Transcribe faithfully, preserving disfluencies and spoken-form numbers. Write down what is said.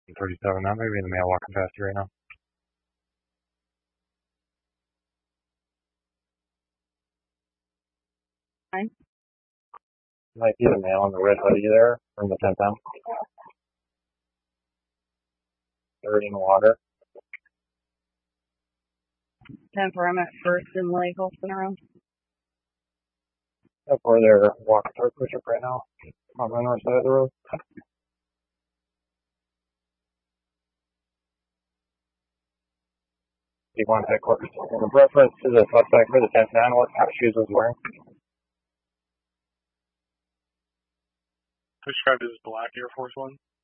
thirty-seven, that may be the male walking past you right now. Fine. Might be the male on the red hoodie there from the ten ten. Third in the water. ten four, I'm at first in Lake Olsenaro. Up where they're walking towards push up right now. On the north side of the road. Do you want headquarters? In reference to the suspect for the ten ten, what kind of shoes was he wearing? Described as black Air Force One.